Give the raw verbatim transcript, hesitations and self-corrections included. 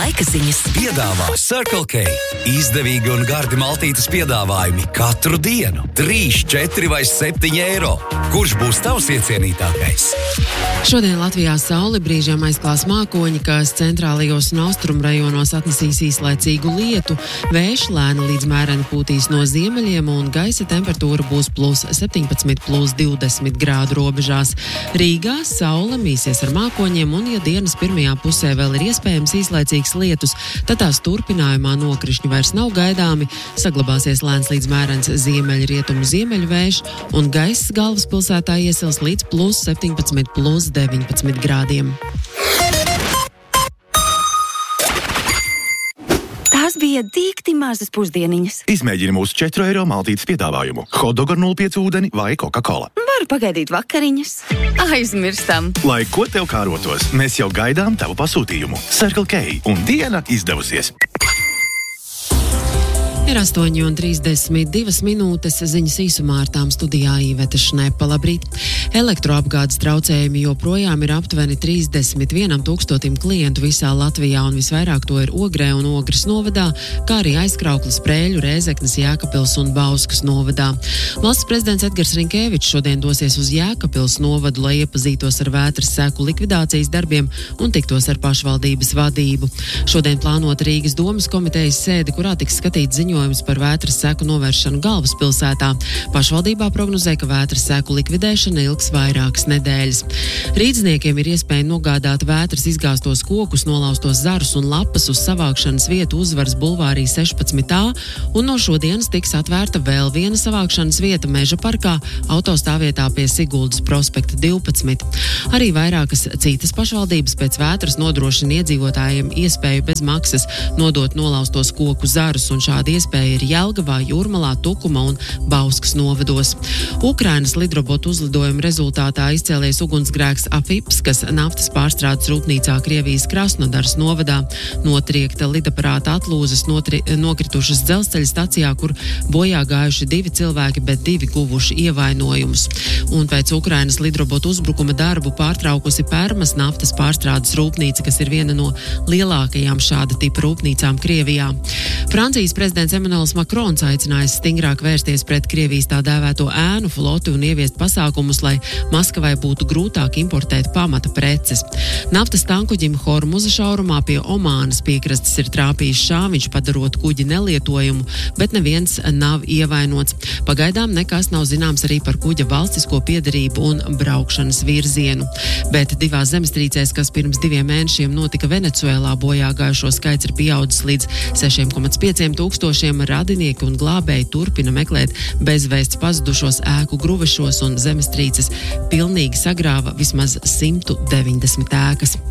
laika ziņas. Piedāvā Circle K. Izdevīgi un gardi maltītes piedāvājumi katru dienu. trīs, četri vai septiņi eiro. Kurš būs tavs iecienītākais? Šodien Latvijā sauli brīžiem aizklās mākoņi, kas centrālajos un austrumu rajonos atnesīs īslaicīgu lietu. Vējš lēni līdz mēreni pūtīs no ziemeļiem un gaisa temperatūra būs plus septiņpadsmit, plus divdesmit grādu robežās. Rīgā saule mīsies ar mākoņiem un, ja dienas pirmajā pusē vēl ir iespējams īslaicīgs lietus, tad tās turpinājumā nokrišņi vairs nav gaidāmi, saglabāsies lēns līdz mērens ziemeļu rietumu ziemeļu vējš un gaiss galvaspilsētā iesils līdz plus septiņpadsmit, plus deviņpadsmit grādiem. Tās bija dīkti mazas pusdieniņas. Izmēģini mūsu četru eiro maltītes piedāvājumu. Hotdog ar nulle pieci ūdeni vai Coca-Cola. Varu pagaidīt vakariņas. Aizmirstam. Lai ko tev kārotos, mēs jau gaidām tavu pasūtījumu. Circle K un diena izdevusies. Ir astoņi un trīsdesmit divas minūtes, ziņas īsumā ar tām studijā Īveta Šnepa. Labrīt! Elektroapgādes traucējumi joprojām ir aptuveni trīsdesmit vienam tūkstotim klientu visā Latvijā, un visvairāk to ir Ogrē un Ogres novadā, kā arī Aizkraukles, Prēļu, Rēzeknes, Jēkabpils un Bauskas novadā. Valsts prezidents Edgars Rinkēvičs šodien dosies uz Jēkabpils novadu, lai iepazītos ar vētras seku likvidācijas darbiem un tiktos ar pašvaldības vadību. Šodien plānota Rīgas domas komitejas sēde, kurā tiks skatīts ziņojums par vētras seku novēršanu galvaspilsētā. Pašvaldībā prognozē, ka vētras seku likvidēšana ilgs vairākas nedēļas. Rīdzniekiem ir iespēja nogādāt vētras izgāstos kokus, nolaustos zarus un lapas uz savākšanas vietu Uzvaras bulvārī sešpadsmit A, un no šodienas tiks atvērta vēl viena savākšanas vieta Meža parkā, autostāvvietā pie Siguldas prospekta divpadsmit. Arī vairākas citas pašvaldības pēc vētras nodrošina iedzīvotājiem iespēju bez maksas nodot nolaustos koku zarus, un šādi iespēja ir Jelgavā, Jūrmalā, Tukuma un Bauskas novados. Ukrainas lidrobotu uzlidojuma rezultātā izcēlies ugunsgrēks Afipskas naftas pārstrādes rūpnīcā Krievijas Krasnodaras novadā. Notriekta lidaparāta atlūzes notri, nokritušas dzelzceļa stacijā, kur bojā gājuši divi cilvēki, bet divi guvuši ievainojumus. Un pēc Ukrainas lidrobotu uzbrukuma darbu pārtraukusi Permas naftas pārstrādes rūpnīca, kas ir viena no lielākajām šāda tipa rūpnīcām Krievijā. Francijas prezidents Emmanuels Macrons aicinājis stingrāk vērsties pret Krievijas tā dēvēto ēnu floti un ieviest pasākumus, lai Maskavai būtu grūtāk importēt pamata preces. Naftas tankuģim Hormuza šaurumā pie Omānas piekrastes ir trāpījis šāviņš, padarot kuģi nelietojumu, bet neviens nav ievainots. Pagaidām nekas nav zināms arī par kuģa valstisko piederību un braukšanas virzienu. Bet divās zemestrīcēs, kas pirms diviem mēnešiem notika Venecuēlā, bojā gājušo skaits ir pieaudzis līdz sešiem komats pieciem tūkstošiem. Radinieki un glābēji turpina meklēt bezvēsts pazudušos ēku gruvešos, un zemestrīces pilnīgi sagrāva vismaz simt deviņdesmit ēkas.